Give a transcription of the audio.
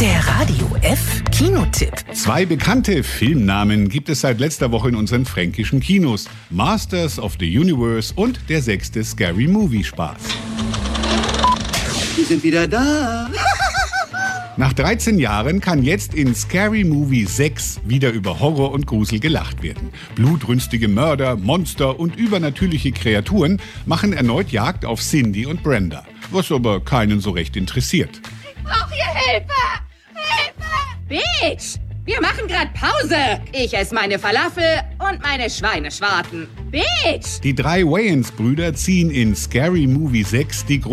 Der Radio F Kinotipp. 2 bekannte Filmnamen gibt es seit letzter Woche in unseren fränkischen Kinos. Masters of the Universe und der 6. Scary Movie Spaß. Wir sind wieder da. Nach 13 Jahren kann jetzt in Scary Movie 6 wieder über Horror und Grusel gelacht werden. Blutrünstige Mörder, Monster und übernatürliche Kreaturen machen erneut Jagd auf Cindy und Brenda, was aber keinen so recht interessiert. Ich brauche hier Hilfe! Hilfe! Bitch! Wir machen gerade Pause. Ich esse meine Falafel und meine Schweineschwarten. Bitch! Die 3 Wayans-Brüder ziehen in Scary Movie 6 die